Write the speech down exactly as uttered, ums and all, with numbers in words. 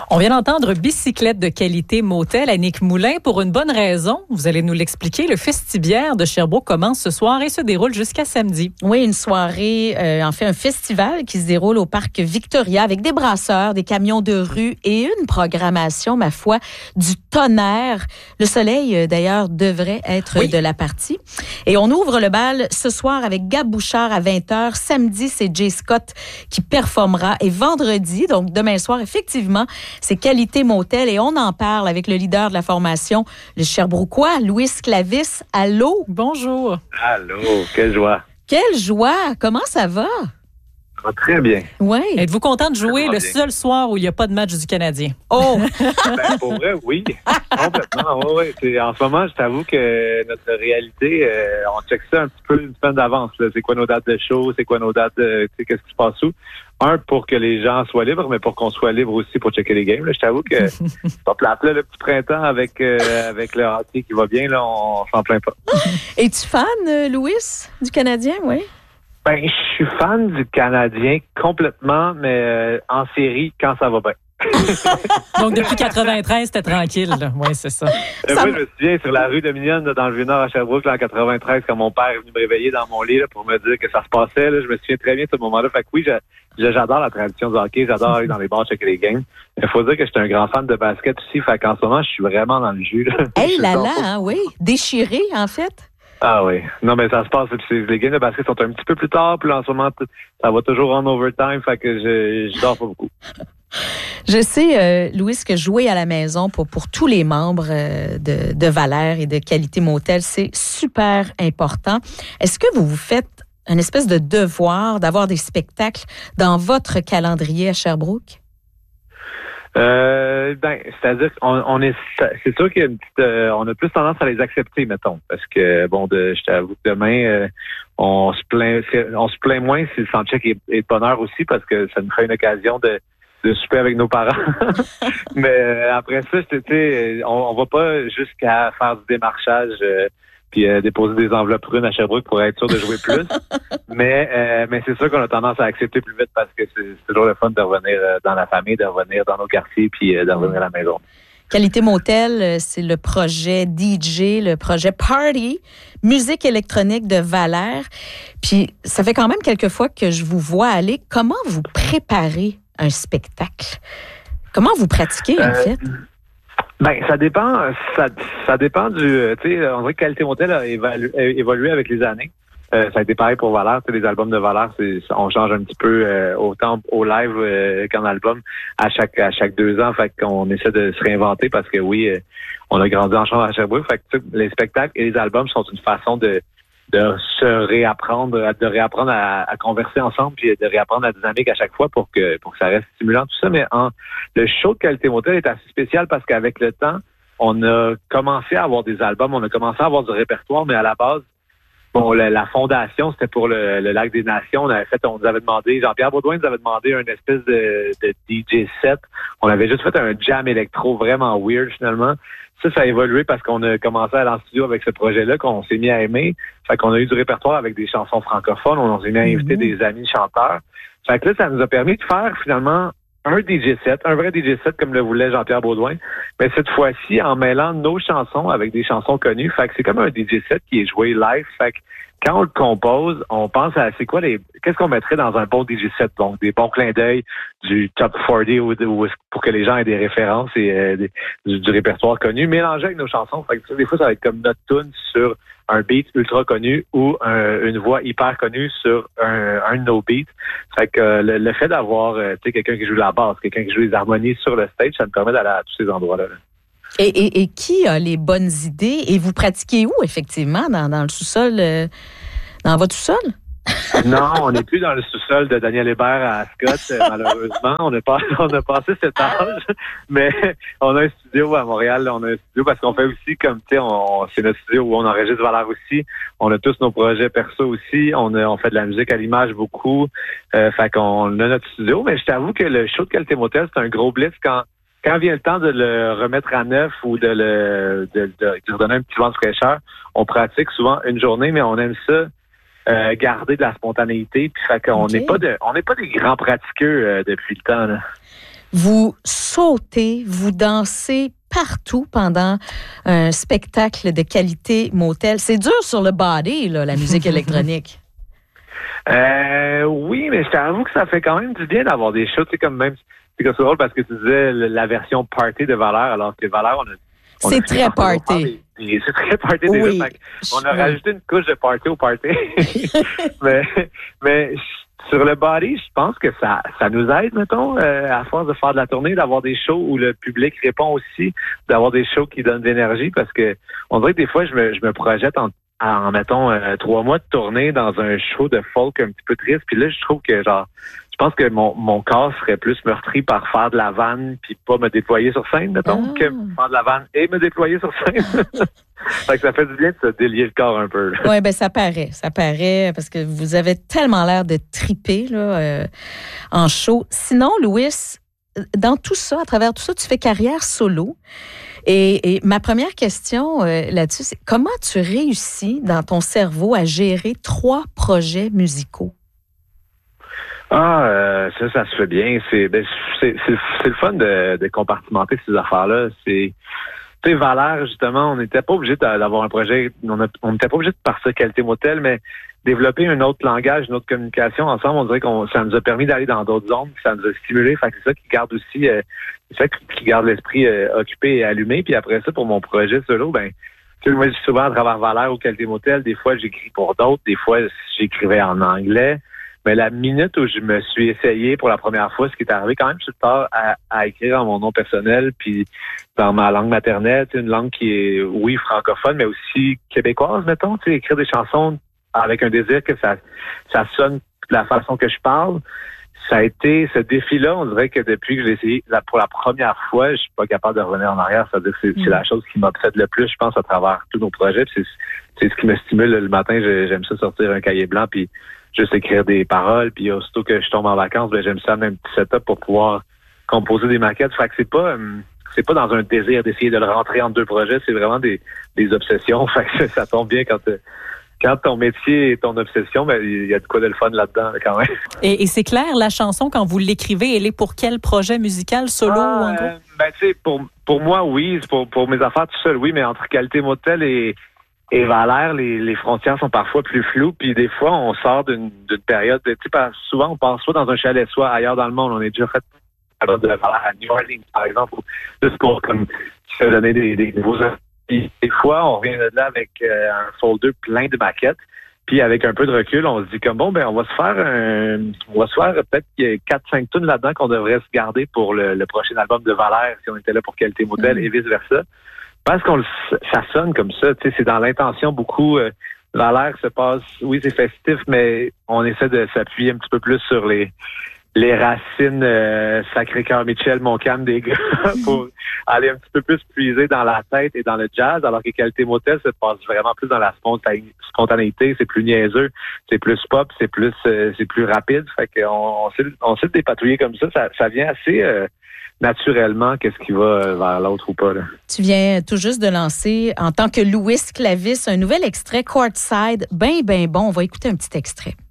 On vient d'entendre Bicyclette de qualité motel, Annick Moulin, pour une bonne raison. Vous allez nous l'expliquer. Le Festibiaire de Sherbrooke commence ce soir et se déroule jusqu'à samedi. Oui, une soirée, euh, en fait un festival qui se déroule au parc Victoria avec des brasseurs, des camions de rue et une programmation, ma foi, du tonnerre. Le soleil, euh, d'ailleurs, devrait être oui. de la partie. Et on ouvre le bal ce soir avec Gab Bouchard à vingt heures. Samedi, c'est Jay Scott qui performera. Et vendredi, donc demain soir, effectivement, c'est Qualité Motel et on en parle avec le leader de la formation, le Sherbrookois, Louis Clavis. Allô? Bonjour. Allô, quelle joie. Quelle joie! Comment ça va? Ça va très bien. Oui. Êtes-vous content de jouer le bien. seul soir où il n'y a pas de match du Canadien? Oh! Ben, pour vrai, oui. Complètement. Ouais, ouais. C'est, en ce moment, je t'avoue que notre réalité, euh, on check ça un petit peu une semaine d'avance. Là. C'est quoi nos dates de show? C'est quoi nos dates de... Tu sais, qu'est-ce qui se passe où? Un, pour que les gens soient libres, mais pour qu'on soit libre aussi pour checker les games. Là. Je t'avoue que c'est pas plate. Là, le petit printemps avec, euh, avec le hockey qui va bien, là, on s'en plaint pas. Es-tu fan, euh, Louis, du Canadien? Oui. Ben, je suis fan du Canadien complètement, mais euh, en série quand ça va bien. Donc, depuis quatre-vingt-treize, c'était tranquille. Oui, c'est ça. Euh, ça oui, je me souviens, sur la rue Dominion, là, dans le Vieux-Nord à Sherbrooke, là, en quatre-vingt-treize, quand mon père est venu me réveiller dans mon lit là, pour me dire que ça se passait, là, je me souviens très bien de ce moment-là. Fait que oui, je, j'adore la tradition du hockey, j'adore aller dans les bars checker les games. Il faut dire que j'étais un grand fan de basket aussi, fait qu'en ce moment, je suis vraiment dans le jus. Là. Hey là là, hein, oui. Déchiré, en fait. Ah oui. Non, mais ça se passe. Puis les games de basket sont un petit peu plus tard. Puis là, en ce moment, ça va toujours en overtime. Fait que je, je dors pas beaucoup. Je sais, euh, Louis, que jouer à la maison pour, pour tous les membres euh, de, de Valère et de Qualité Motel, c'est super important. Est-ce que vous vous faites une espèce de devoir d'avoir des spectacles dans votre calendrier à Sherbrooke? Euh, ben, c'est-à-dire qu'on on est, c'est sûr qu'il y a une petite, euh, on a plus tendance à les accepter, mettons, parce que bon, de, je t'avoue que demain, euh, on se plaint, on se plaint moins si le soundcheck est, est de bonne heure aussi, parce que ça nous ferait une occasion de, de souper avec nos parents. Mais euh, après ça, tu sais, on, on va pas jusqu'à faire du démarchage. Euh, puis euh, déposer des enveloppes brunes à Sherbrooke pour être sûr de jouer plus. mais euh, mais c'est sûr qu'on a tendance à accepter plus vite parce que c'est, c'est toujours le fun de revenir euh, dans la famille, de revenir dans nos quartiers, puis euh, de revenir à la maison. Qualité Motel, c'est le projet D J, le projet Party, musique électronique de Valère. Puis ça fait quand même quelques fois que je vous vois aller. Comment vous préparez un spectacle? Comment vous pratiquez, en euh, fait? Ben, ça dépend, ça, ça dépend du, tu sais, on dirait que Qualité Motel a évalu, a évolué avec les années. Euh, ça a été pareil pour Valère, tu sais, les albums de Valère, c'est, on change un petit peu euh, autant au live euh, qu'en album à chaque à chaque deux ans, fait qu'on essaie de se réinventer parce que oui, euh, on a grandi en chambre à Sherbrooke, fait que tu sais, les spectacles et les albums sont une façon de de se réapprendre, de réapprendre à, à converser ensemble, puis de réapprendre la dynamique à chaque fois pour que pour que ça reste stimulant, tout ça. Mais en, le show de Qualité Motel est assez spécial parce qu'avec le temps, on a commencé à avoir des albums, on a commencé à avoir du répertoire, mais à la base, bon, la, la fondation, c'était pour le, le Lac des Nations. On avait fait, on nous avait demandé, Jean-Pierre Baudouin nous avait demandé une espèce de, de D J set. On avait juste fait un jam électro vraiment weird finalement. Ça, ça a évolué parce qu'on a commencé à aller en studio avec ce projet-là, qu'on s'est mis à aimer. Fait qu'on a eu du répertoire avec des chansons francophones. On s'est mis à inviter mmh. des amis chanteurs. Fait que là, ça nous a permis de faire finalement un D J set, un vrai D J set comme le voulait Jean-Pierre Baudouin. Mais cette fois-ci, en mêlant nos chansons avec des chansons connues. Fait que c'est comme un D J set qui est joué live. Fait que quand on le compose, on pense à c'est quoi les qu'est-ce qu'on mettrait dans un bon D J set, donc des bons clins d'œil, du top quarante ou, ou pour que les gens aient des références et euh, des, du, du répertoire connu, mélangé avec nos chansons. Fait que, des fois, ça va être comme notre tune sur un beat ultra connu ou un, une voix hyper connue sur un, un de nos beats. Fait que euh, le, le fait d'avoir euh, tu sais quelqu'un qui joue la basse, quelqu'un qui joue les harmonies sur le stage, ça me permet d'aller à tous ces endroits-là. Là. Et, et, et qui a les bonnes idées? Et vous pratiquez où, effectivement? Dans, dans le sous-sol? Euh, dans votre sous-sol? Non, on n'est plus dans le sous-sol de Daniel Hébert à Scott, euh, malheureusement. On a, pas, on a passé cet âge, mais on a un studio à Montréal. Là, on a un studio parce qu'on fait aussi, comme tu sais, on, c'est notre studio où on enregistre Valère aussi. On a tous nos projets perso aussi. On, a, on fait de la musique à l'image beaucoup. Euh, fait qu'on a notre studio. Mais je t'avoue que le show de Qualité Motel, c'est un gros blitz quand Quand vient le temps de le remettre à neuf ou de le de, de, de redonner un petit vent de fraîcheur, on pratique souvent une journée, mais on aime ça euh, garder de la spontanéité. Puis fait qu'on n'est okay. pas de on n'est pas des grands pratiqueux euh, depuis le temps. Là. Vous sautez, vous dansez partout pendant un spectacle de qualité motel. C'est dur sur le body, là, la musique électronique. Euh, oui, mais je t'avoue que ça fait quand même du bien d'avoir des shows, tu sais, comme même, c'est comme c'est drôle parce que tu disais la version party de Valeur, alors que Valeur, on a On c'est très party. Des, des, c'est très party oui. déjà. On a rajouté une couche de party au party. mais, mais sur le body, je pense que ça, ça nous aide, mettons, euh, à force de faire de la tournée, d'avoir des shows où le public répond aussi, d'avoir des shows qui donnent de l'énergie, parce que on dirait que des fois, je me, je me projette en, en mettons, euh, trois mois de tournée dans un show de folk un petit peu triste. Puis là, je trouve que, genre, je pense que mon, mon corps serait plus meurtri par faire de la vanne puis pas me déployer sur scène, mettons, ah. que faire de la vanne et me déployer sur scène. Fait que ça fait du bien de se délier le corps un peu. Oui, ben ça paraît. Ça paraît parce que vous avez tellement l'air de triper là, euh, en show. Sinon, Louis, dans tout ça, à travers tout ça, tu fais carrière solo. Et, et ma première question euh, là-dessus, c'est comment tu réussis dans ton cerveau à gérer trois projets musicaux? Ah, euh, ça, ça se fait bien. C'est, ben, c'est, c'est, c'est le fun de, de compartimenter ces affaires-là. C'est, tu sais, Valère, justement, on n'était pas obligé d'avoir un projet, on n'était pas obligé de partir qualité motel, mais développer un autre langage, une autre communication ensemble, on dirait que ça nous a permis d'aller dans d'autres zones, ça nous a stimulé. Fait que c'est ça qui garde aussi, euh, c'est ça qui garde l'esprit euh, occupé et allumé. Puis après ça, pour mon projet solo, ben, tu sais, moi, souvent à travers Valère ou qualité motel, des fois j'écris pour d'autres, des fois j'écrivais en anglais. Mais la minute où je me suis essayé pour la première fois, ce qui est arrivé quand même, je suis tard à, à écrire en mon nom personnel, puis dans ma langue maternelle, une langue qui est, oui, francophone, mais aussi québécoise, mettons, tu sais, écrire des chansons avec un désir que ça, ça sonne de la façon que je parle. Ça a été ce défi-là, on dirait que depuis que je l'ai essayé pour la première fois, je suis pas capable de revenir en arrière. C'est-à-dire que c'est, mmh. c'est la chose qui m'obsède le plus, je pense, à travers tous nos projets. Puis c'est, c'est ce qui me stimule le matin. J'aime ça sortir un cahier blanc puis juste écrire des paroles. Puis aussitôt que je tombe en vacances, ben j'aime ça amener un petit setup pour pouvoir composer des maquettes. Fait que c'est pas euh, c'est pas dans un désir d'essayer de le rentrer en deux projets. C'est vraiment des, des obsessions. Fait que ça tombe bien quand euh, Quand ton métier est ton obsession, ben il y a de quoi de le fun là-dedans quand même. Et, et c'est clair, la chanson, quand vous l'écrivez, elle est pour quel projet musical, solo ah, ou en gros? Euh, ben tu sais, pour, pour moi, oui. Pour, pour mes affaires tout seul, oui, mais entre qualité motel et, et Valère, les, les frontières sont parfois plus floues. Puis des fois, on sort d'une, d'une période, tu sais, souvent on part soit dans un chalet, soit ailleurs dans le monde. On est déjà fait de Valère à New Orleans, par exemple, juste pour comme se donner des, des nouveaux. Puis des fois, on revient de là avec euh, un folder plein de maquettes. Puis avec un peu de recul, on se dit comme bon, ben on va se faire un, on va se faire peut-être qu'il y a quatre cinq tunes là-dedans qu'on devrait se garder pour le, le prochain album de Valère si on était là pour Qualité Motel mmh. et vice versa. Parce qu'on ça sonne comme ça, tu sais, c'est dans l'intention beaucoup. Euh, Valère se passe, oui c'est festif, mais on essaie de s'appuyer un petit peu plus sur les les racines euh, Sacré-Cœur Mitchell, Montcalm des gars pour aller un petit peu plus puiser dans la tête et dans le jazz, alors que Qualité Motel se passe vraiment plus dans la spontanéité, c'est plus niaiseux, c'est plus pop, c'est plus euh, c'est plus rapide. Fait qu'on on sait, on sait dépatouiller comme ça, ça, ça vient assez euh, naturellement qu'est-ce qui va vers l'autre ou pas. Là. Tu viens tout juste de lancer, en tant que Louis Clavis, un nouvel extrait Courtside, ben ben bon. On va écouter un petit extrait.